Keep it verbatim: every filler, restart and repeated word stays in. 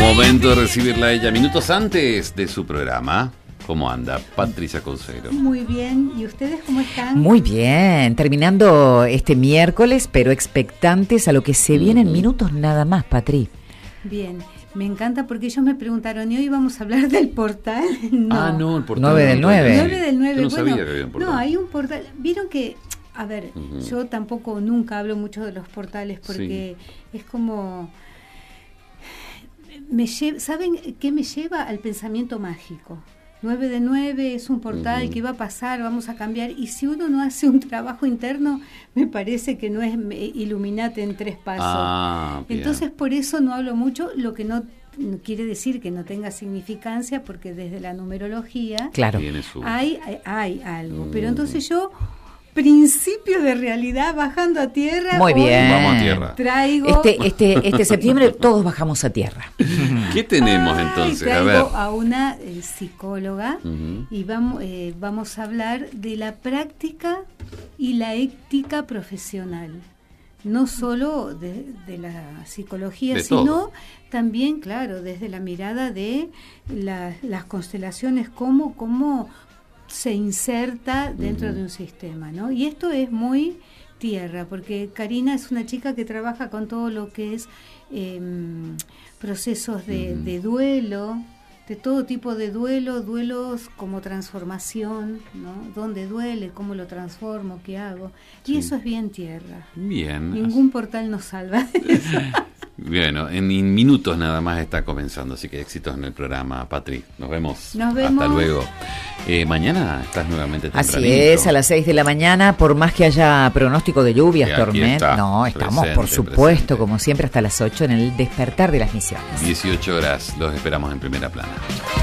Momento de recibirla a ella minutos antes de su programa. ¿Cómo anda Patricia Consuelo? Muy bien, ¿y ustedes cómo están? Muy bien, terminando este miércoles, pero expectantes a lo que se viene en minutos nada más, Patri. Bien, me encanta porque ellos me preguntaron, ¿y hoy vamos a hablar del portal? No. Ah, no, el portal. nueve del nueve. nueve del nueve, Yo no bueno, sabía que había un portal. No, hay un portal. Vieron que, a ver, Uh-huh. yo tampoco nunca hablo mucho de los portales porque sí. Es como... me lle- ¿Saben qué me lleva al pensamiento mágico? nueve de nueve es un portal uh-huh. que va a pasar, vamos a cambiar, y si uno no hace un trabajo interno, me parece que no es Illuminati en tres pasos. Ah, entonces por eso no hablo mucho, lo que no quiere decir que no tenga significancia, porque desde la numerología claro. su... hay, hay, hay algo, uh-huh. pero entonces yo... principio de realidad bajando a tierra. Muy bien. Vamos a tierra. Traigo este este este septiembre todos bajamos a tierra. ¿Qué tenemos entonces? Ay, traigo a ver. a una eh, psicóloga Uh-huh. y vamos eh, vamos a hablar de la práctica y la ética profesional. No solo de, de la psicología, de sino todo. También, claro, desde la mirada de la, las constelaciones, cómo cómo se inserta dentro uh-huh. de un sistema, ¿no? Y esto es muy tierra, porque Karina es una chica que trabaja con todo lo que es eh, procesos de, uh-huh. de duelo, de todo tipo de duelo, duelos como transformación, ¿no? ¿Dónde duele? ¿Cómo lo transformo? ¿Qué hago? Y sí. eso es bien tierra. Bien. Ningún portal nos salva de eso. Bueno, en minutos nada más está comenzando, así que éxitos en el programa, Patri. Nos vemos. Nos vemos. Hasta luego. Eh, mañana estás nuevamente tempranito. Así es, a las seis de la mañana, por más que haya pronóstico de lluvias, tormentas. Está, no, estamos, presente, por supuesto, presente. como siempre, hasta las ocho en el despertar de las misiones. dieciocho horas, los esperamos en primera plana.